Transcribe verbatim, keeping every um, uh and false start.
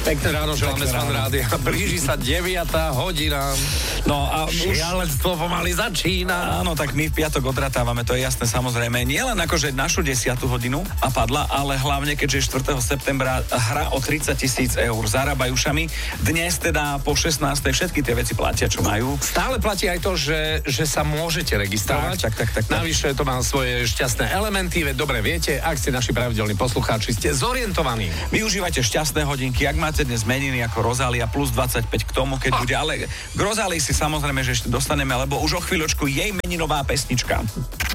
Pekné ráno, želáme z Fanrádia. Blíži sa deviata hodina. No a už... Šialenstvo pomaly začína. Áno, tak my v piatok odratávame, to je jasné, samozrejme. Nie len akože našu desiatu hodinu a padla, ale hlavne, keďže štvrtého septembra hra o tridsať tisíc eur zarábajú šami. Dnes teda po šestnástej všetky tie veci platia, čo majú. Stále platí aj to, že, že sa môžete registrovať. Tak, tak, tak, tak. Navyše to má svoje šťastné elementy, veď dobre viete, ak ste naši pravidelní poslucháči, ste zorientovaní. Využívajte šťastné hodinky, ak máte dnes meniny ako Rozália, plus dvadsaťpäť k tomu, keď bude, ale k Rozálii si samozrejme, že ešte dostaneme, lebo už o chvíľočku jej meninová pesnička.